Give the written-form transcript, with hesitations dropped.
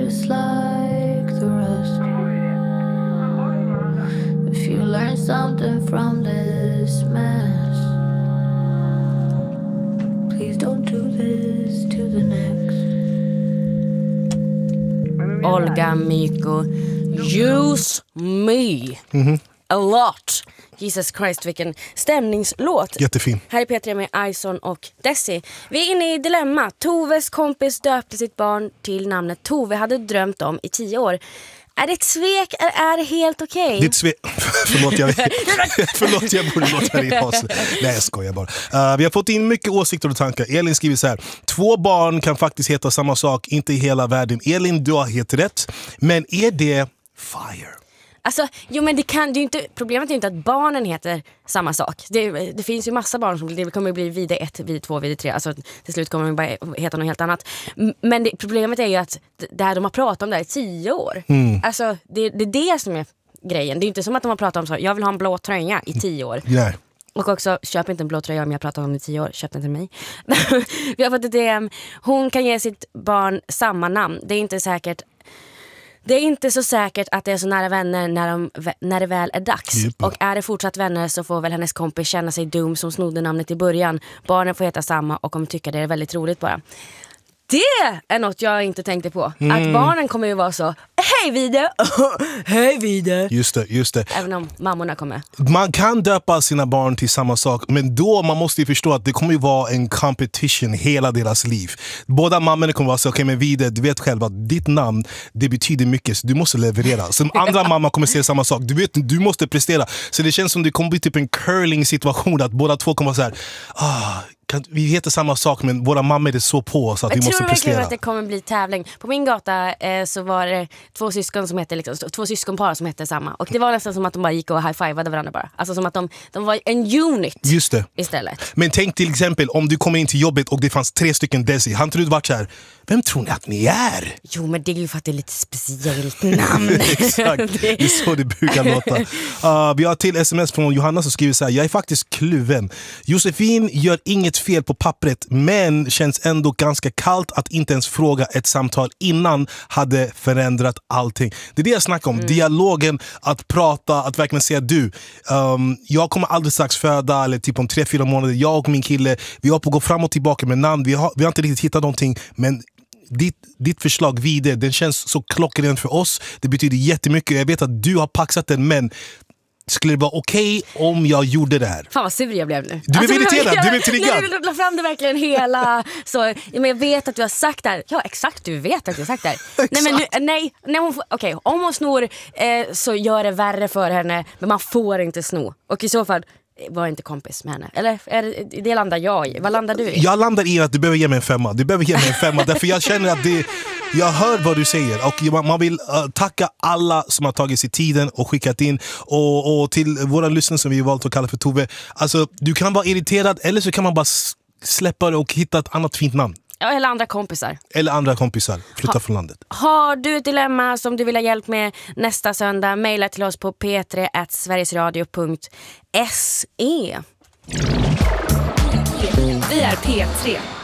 just like the rest. If you learn something from this mess, please don't do this to the next. Olga Myko, use me a lot. Jesus Christ, vilken stämningslåt. Jättefin. Här är P3 med Ison och Desi. Vi är inne i dilemma. Toves kompis döpte sitt barn till namnet Tove hade drömt om i 10 år. Är det ett svek eller är det helt okej? Det är ett svek. Förlåt, jag borde låta dig ha. Nej, jag skojar bara. Vi har fått in mycket åsikter och tankar. Elin skriver så här: 2 barn kan faktiskt heta samma sak, inte i hela världen. Elin, du har helt rätt. Men är det fire? Alltså, jo men det är inte, problemet är ju inte att barnen heter samma sak. Det finns ju massa barn som det kommer bli vid 1, vid 2, vid 3. Alltså till slut kommer de bara heta något helt annat. Men problemet är ju att det här de har pratat om det här i 10 år. Alltså det är det som är grejen. Det är ju inte som att de har pratat om så, jag vill ha en blå tröja i 10 år. Nej. Och också, köp inte en blå tröja om jag pratar om det i 10 år. Köp den till mig. Vi har fått ett DM. Hon kan ge sitt barn samma namn. Det är inte så säkert att det är så nära vänner när det väl är dags. Yep. Och är det fortsatt vänner så får väl hennes kompis känna sig dum som snodde namnet i början. Barnen får heta samma och kommer tycka det är väldigt roligt bara. Det är något jag inte tänkte på. Att barnen kommer ju vara så: hej Vide, hej Vide. Just det. Även om mammorna kommer. Man kan döpa sina barn till samma sak, men då man måste ju förstå att det kommer ju vara en competition hela deras liv. Båda mammorna kommer vara så: okej, men Vide, du vet själv att ditt namn, det betyder mycket, så du måste leverera. Som andra mamma kommer säga samma sak. Du vet, du måste prestera. Så det känns som det kommer bli typ en curling situation, att båda två kommer vara så här: vi heter samma sak, men våra mammor är så på så att vi måste prestera. Jag tror verkligen att det kommer bli tävling. På min gata så var det 2 syskon som hette liksom, 2 syskonpar som hette samma. Och det var nästan som att de bara gick och high-fivade varandra bara. Alltså som att de var en unit. Just det. Istället. Men tänk till exempel om du kommer in till jobbet och det fanns 3 stycken Desi. Han tror du varit så här: vem tror ni att ni är? Jo, men det är ju för att det är lite speciellt namn. Exakt, det är så det brukar låta. Vi har till sms från Johanna som skriver så här: jag är faktiskt kluven. Josefin gör inget fel på pappret, men känns ändå ganska kallt att inte ens fråga ett samtal innan hade förändrat allting. Det är det jag snackar om. Dialogen, att prata, att verkligen säga du. Jag kommer aldrig strax föda, eller typ om 3-4 månader. Jag och min kille, vi har på att gå fram och tillbaka med namn. Vi har inte riktigt hittat någonting, men ditt förslag Vide, den känns så klockren för oss. Det betyder jättemycket. Jag vet att du har paxat den, men skulle det vara okej om jag gjorde det här? Fan vad sur jag blev nu. Du blev irriterad, du blev triggad. Nej, du la fram det verkligen hela så, men jag vet att du har sagt det här. Ja, exakt, du vet att du har sagt det här. Nej, men okej, om hon snor så gör det värre för henne, men man får inte sno. Och i så fall var inte kompis med henne. Eller det landar jag i. Vad landar du i? Jag landar i att du behöver ge mig en 5. Du behöver ge mig en 5 därför jag känner att jag hör vad du säger och man vill tacka alla som har tagit sig tiden och skickat in och till våra lyssnare som vi valt att kalla för Tove. Alltså, du kan vara irriterad eller så kan man bara släppa det och hitta ett annat fint namn. Ja, eller andra kompisar. Flytta från landet. Har du ett dilemma som du vill ha hjälp med nästa söndag? Maila till oss på p3@sverigesradio.se. Vi är P3.